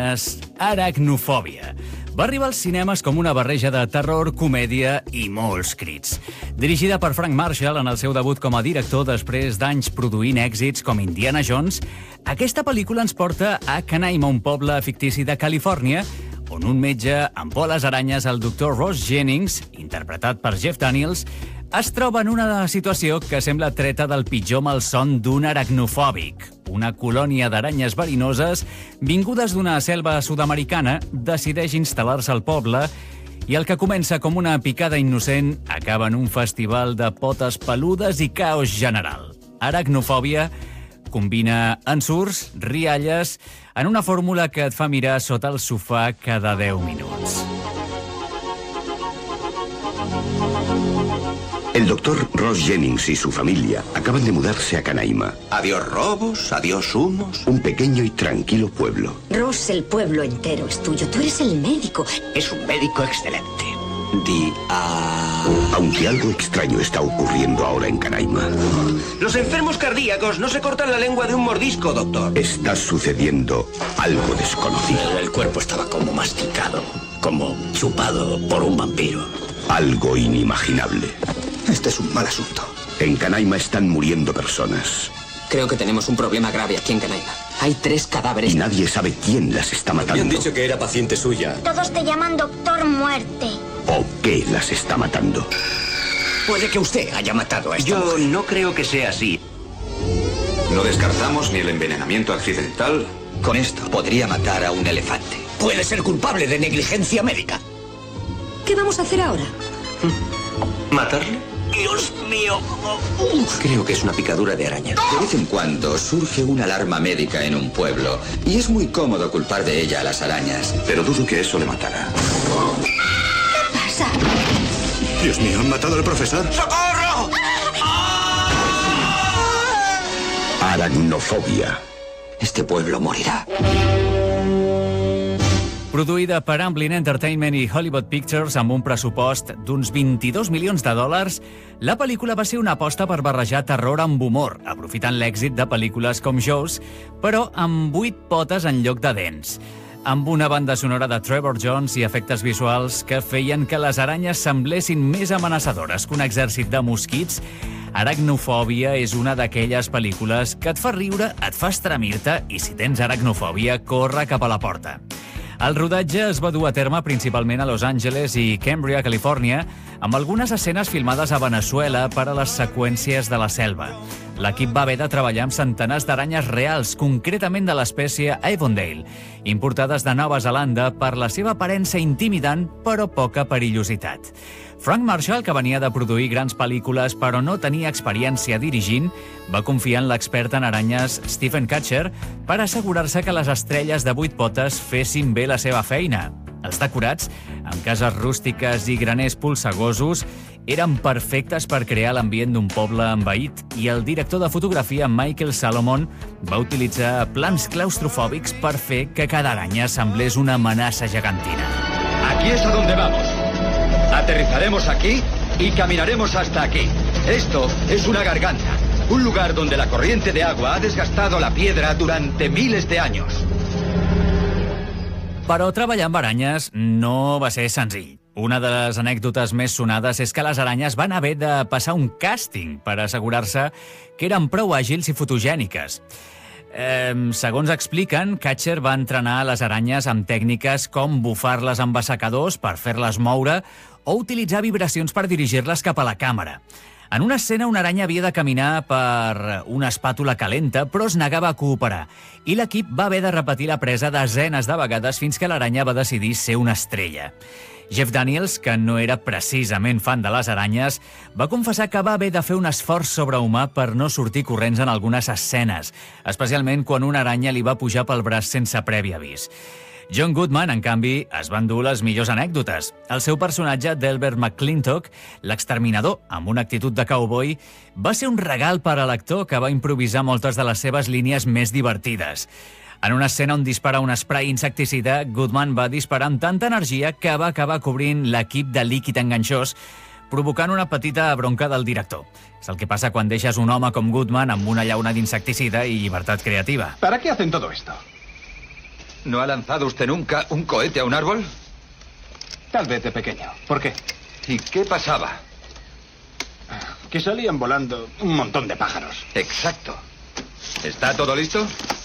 aranyes, Aracnofòbia. Va arribar als cinemes com una barreja de terror, comèdia i molts crits. Dirigida per Frank Marshall en el seu debut com a director després d'anys produint èxits com Indiana Jones, aquesta pel·lícula ens porta a Canaima, un poble fictici de Califòrnia, on un metge amb por a les aranyes, el doctor Ross Jennings, interpretat per Jeff Daniels, es troba en una situació que sembla treta del pitjor malson d'un aracnofòbic. Una colònia d'aranyes verinoses, vingudes d'una selva sud-americana, decideix instal·lar-se al poble i el que comença com una picada innocent acaba en un festival de potes peludes i caos general. Aracnofòbia combina ensurts, rialles, en una fórmula que et fa mirar sota el sofà cada 10 minuts. El doctor Ross Jennings y su familia acaban de mudarse a Canaima. Adiós robos, adiós humos. Un pequeño y tranquilo pueblo. Ross, el pueblo entero es tuyo. Tú eres el médico. Es un médico excelente. Aunque algo extraño está ocurriendo ahora en Canaima. Los enfermos cardíacos no se cortan la lengua de un mordisco, doctor. Está sucediendo algo desconocido. El cuerpo estaba como masticado, como chupado por un vampiro. Algo inimaginable. Este es un mal asunto. En Canaima están muriendo personas. Creo que tenemos un problema grave aquí en Canaima. Hay 3 cadáveres. Y nadie sabe quién las está matando. Me han dicho que era paciente suya. Todos te llaman Doctor Muerte. ¿O qué las está matando? Puede que usted haya matado a esta mujer. No creo que sea así. No descartamos ni el envenenamiento accidental. Con esto podría matar a un elefante. Puede ser culpable de negligencia médica. ¿Qué vamos a hacer ahora? ¿Matarle? ¡Dios mío! Creo que es una picadura de araña. De vez en cuando surge una alarma médica en un pueblo y es muy cómodo culpar de ella a las arañas. Pero dudo que eso le matara. ¿Qué pasa? Dios mío, ¿han matado al profesor? ¡Socorro! Aracnofòbia. Este pueblo morirá. Produïda per Amblin Entertainment i Hollywood Pictures amb un pressupost d'uns 22 milions de dòlars, la pel·lícula va ser una aposta per barrejar terror amb humor, aprofitant l'èxit de pel·lícules com Jaws, però amb 8 potes en lloc de dents. Amb una banda sonora de Trevor Jones i efectes visuals que feien que les aranyes semblessin més amenaçadores que un exèrcit de mosquits, Aracnofòbia és una d'aquelles pel·lícules que et fa riure, et fa estremir-te i si tens aracnofòbia, corre cap a la porta. El rodatge es va dur a terme principalment a Los Angeles i Cambria, Califòrnia, amb algunes escenes filmades a Veneçuela per a les seqüències de la selva. L'equip va haver de treballar amb centenars d'aranyes reals, concretament de l'espècie Avondale, importades de Nova Zelanda per la seva aparença intimidant però poca perillositat. Frank Marshall, que venia de produir grans pel·lícules però no tenia experiència dirigint, va confiar en l'expert en aranyes Stephen Katcher per assegurar-se que les estrelles de 8 potes fessin bé la seva feina. Els decorats, amb cases rústiques i graners polsegosos, eren perfectes per crear l'ambient d'un poble envaït i el director de fotografia Michael Salomon va utilitzar plans claustrofòbics per fer que cada aranya semblés una amenaça gegantina. Aquí es a donde vamos. Aterrizaremos aquí y caminaremos hasta aquí. Esto es una garganta, un lugar donde la corriente de agua ha desgastado la piedra durante miles de años. Però treballar amb aranyes no va ser senzill. Una de les anècdotes més sonades és que les aranyes van haver de passar un càsting per assegurar-se que eren prou àgils i fotogèniques. Segons expliquen, Katcher va entrenar les aranyes amb tècniques com bufar-les amb assecadors per fer-les moure o utilitzar vibracions per dirigir-les cap a la càmera. En una escena, una aranya havia de caminar per una espàtula calenta, però es negava a cooperar, i l'equip va haver de repetir la presa desenes de vegades fins que l'aranya va decidir ser una estrella. Jeff Daniels, que no era precisament fan de les aranyes, va confessar que va haver de fer un esforç sobrehumà per no sortir corrents en algunes escenes, especialment quan una aranya li va pujar pel braç sense previ avís. John Goodman, en canvi, es va endur les millors anècdotes. El seu personatge, Delbert McClintock, l'exterminador, amb una actitud de cowboy, va ser un regal per a l'actor que va improvisar moltes de les seves línies més divertides. En una escena on dispara un spray insecticida, Goodman va disparar amb tanta energia que va acabar cobrint l'equip de líquid enganxós, provocant una petita bronca del director. És el que passa quan deixes un home com Goodman amb una llauna d'insecticida i llibertat creativa. ¿Para qué hacen todo esto? ¿No ha lanzado usted nunca un cohete a un árbol? Tal vez de pequeño. ¿Por qué? ¿Y qué pasaba? Que salían volando un montón de pájaros. Exacto. ¿Está todo listo?